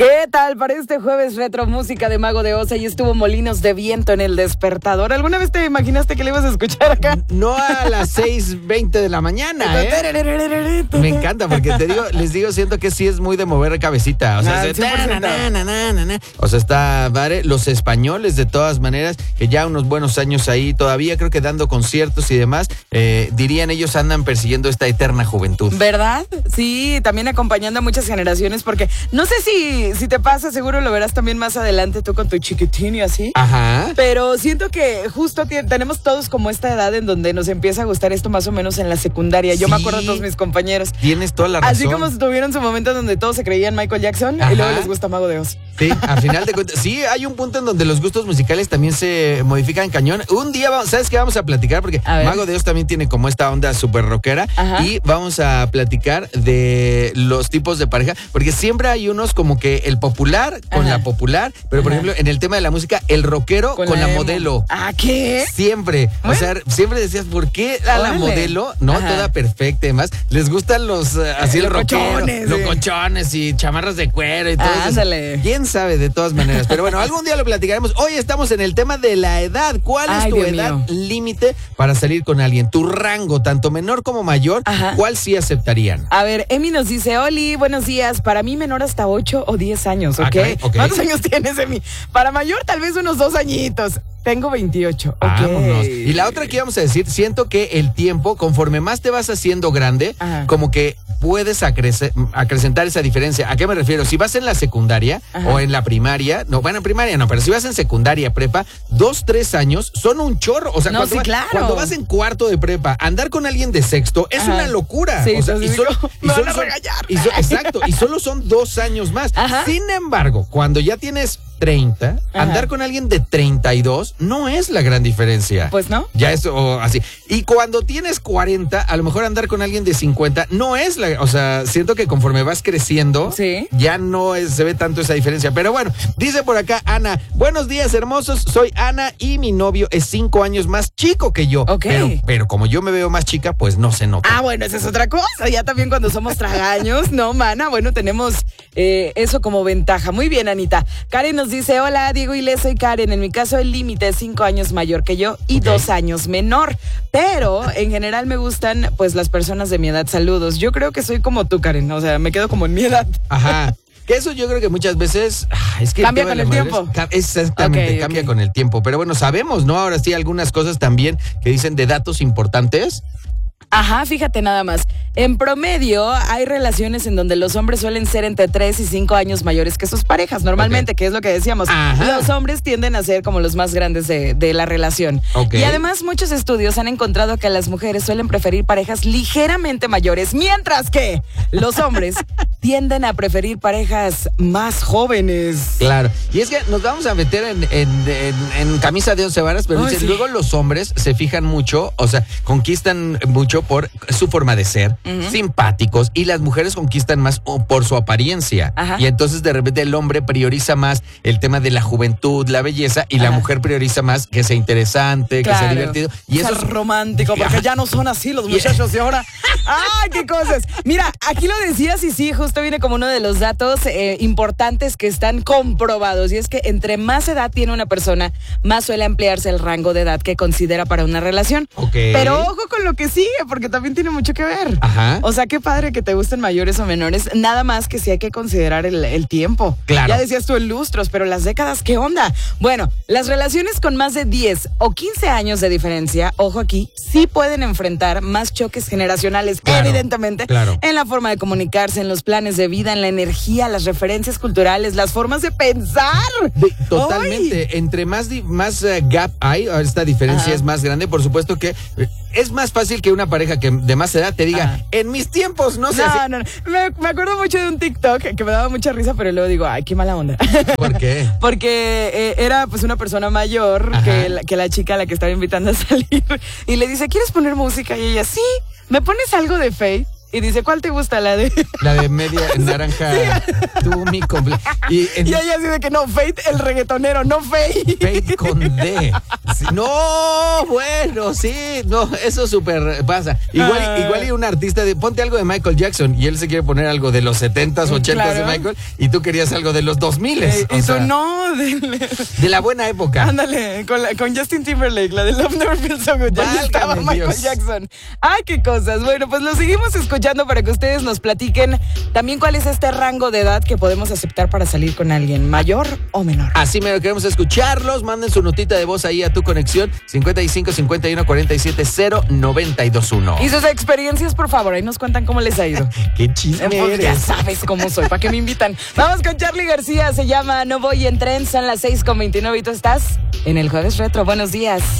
¿Qué tal para este jueves retro música de Mago de Oz? Ahí estuvo Molinos de Viento en el despertador. ¿Alguna vez te imaginaste que le ibas a escuchar acá? No a las 6:20 de la mañana, ¿eh? Me encanta porque les digo, siento que sí es muy de mover cabecita. O sea, o sea, está padre. Los españoles, de todas maneras, que ya unos buenos años ahí todavía, creo que dando conciertos y demás, dirían ellos andan persiguiendo esta eterna juventud. ¿Verdad? Sí, también acompañando a muchas generaciones, porque no sé si te pasa, seguro lo verás también más adelante tú con tu chiquitín y así. Ajá. Pero siento que justo tenemos todos como esta edad en donde nos empieza a gustar esto más o menos en la secundaria. Yo me acuerdo de todos mis compañeros. Tienes toda la razón. Así como tuvieron su momento donde todos se creían Michael Jackson. Ajá. Y luego les gusta Mago de Oz. Sí, al final de cuentas, sí, hay un punto en donde los gustos musicales también se modifican cañón. Un día, ¿sabes qué vamos a platicar? Porque Mago de Oz también tiene como esta onda súper rockera. Ajá. Y vamos a platicar de los tipos de pareja, porque siempre hay unos como que el popular con la popular, pero por ejemplo, en el tema de la música, el rockero con la modelo. ¿Ah, qué? Siempre. Bueno. O sea, siempre decías, ¿por qué a la modelo, no? Ajá. Toda perfecta y demás, les gustan los, así el rockero, locochones y chamarras de cuero y todo eso. Ándale. ¿Quién sabe de todas maneras? Pero bueno, algún día lo platicaremos. Hoy estamos en el tema de la edad. ¿Cuál es tu edad límite para salir con alguien? Tu rango, tanto menor como mayor, ¿cuál sí aceptarían? A ver, Emi nos dice, Oli, buenos días. Para mí menor hasta 8 o 10 años, ¿ok? Okay. ¿Cuántos años tienes, Emi? Para mayor tal vez unos 2 añitos. Tengo 28. Vámonos. Y la otra que íbamos a decir, siento que el tiempo, conforme más te vas haciendo grande, como que puedes acrecentar esa diferencia. ¿A qué me refiero? Si vas en la secundaria o en la primaria, no, bueno, en primaria no, pero si vas en secundaria, prepa, 2, 3 años son un chorro. O sea, cuando vas en cuarto de prepa, andar con alguien de sexto es una locura. Sí, o sea, me van a regañar. Exacto, y solo son 2 años más. Sin embargo, cuando ya tienes 30, andar con alguien de 32 no es la gran diferencia. Pues no. Ya es así. Y cuando tienes 40, a lo mejor andar con alguien de 50 no es la, o sea, siento que conforme vas creciendo, ya no se ve tanto esa diferencia. Pero bueno, dice por acá Ana, buenos días hermosos, soy Ana y mi novio es 5 años más chico que yo. Pero como yo me veo más chica, pues no se nota. Ah, bueno, esa es otra cosa. Ya también cuando somos tragaños, no, mana, bueno, tenemos eso como ventaja. Muy bien, Anita. Karen nos dice, hola, Diego y Le, soy Karen. En mi caso el límite es 5 años mayor que yo y 2 años menor. Pero en general me gustan pues las personas de mi edad. Saludos. Yo creo que soy como tú, Karen. O sea, me quedo como en mi edad. Ajá. Que eso yo creo que muchas veces es que cambia con el tiempo. Exactamente, cambia con el tiempo. Pero bueno, sabemos, ¿no? Ahora sí, algunas cosas también que dicen de datos importantes. Ajá, fíjate nada más. En promedio hay relaciones en donde los hombres suelen ser entre 3 y 5 años mayores que sus parejas, normalmente, que es lo que decíamos. Los hombres tienden a ser como los más grandes de la relación. Y además muchos estudios han encontrado que las mujeres suelen preferir parejas ligeramente mayores, mientras que los hombres tienden a preferir parejas más jóvenes. Claro, y es que nos vamos a meter en camisa de 11 varas, pero luego los hombres se fijan mucho, o sea, conquistan mucho por su forma de ser, simpáticos, y las mujeres conquistan más por su apariencia. Y entonces de repente el hombre prioriza más el tema de la juventud, la belleza, y la mujer prioriza más que sea interesante, que sea divertido. Y eso es romántico, porque ya no son así los muchachos de ahora. ¡Ay, qué cosas! Mira, aquí lo decías y sí, justo viene como uno de los datos importantes que están comprobados, y es que entre más edad tiene una persona, más suele ampliarse el rango de edad que considera para una relación. Pero ojo con lo que sigue, porque también tiene mucho que ver. O sea, qué padre que te gusten mayores o menores, nada más que sí hay que considerar el tiempo. Ya decías tú en lustros, pero las décadas, ¿qué onda? Bueno, las relaciones con más de 10 o 15 años de diferencia, ojo aquí, sí pueden enfrentar más choques generacionales, evidentemente, en la forma de comunicarse, en los planes de vida, en la energía, las referencias culturales, las formas de pensar. Totalmente. Entre más gap hay, esta diferencia es más grande. Por supuesto que es más fácil que una pareja que de más edad te diga, en mis tiempos, no sé. No. Me acuerdo mucho de un TikTok que me daba mucha risa, pero luego digo, ay, qué mala onda. ¿Por qué? Porque era pues una persona mayor que la chica a la que estaba invitando a salir, y le dice, ¿quieres poner música? Y ella, sí, ¿me pones algo de Faith? Y dice, ¿cuál te gusta? La de media naranja, tú mi completo. Y ella así de que no, Faith el reggaetonero, no Faith. Faith con D. No, bueno, sí, no, eso súper pasa. Igual y un artista ponte algo de Michael Jackson y él se quiere poner algo de los 70s, 80s de Michael y tú querías algo de los 2000s. Y tú no, de la buena época. Ándale, con Justin Timberlake, la de Love Never Feels So Good. Ya estaba Michael Jackson. Ay, qué cosas. Bueno, pues lo seguimos escuchando para que ustedes nos platiquen también cuál es este rango de edad que podemos aceptar para salir con alguien, mayor o menor. Así me lo queremos escucharlos. Manden su notita de voz ahí a tu conexión 55 51 47 0921. Y sus experiencias, por favor, ahí nos cuentan cómo les ha ido. Qué chisme pues ya sabes cómo soy, ¿para qué me invitan? Vamos con Charly García, se llama No Voy en Tren, son las 6:29 y tú estás en el Jueves Retro. Buenos días.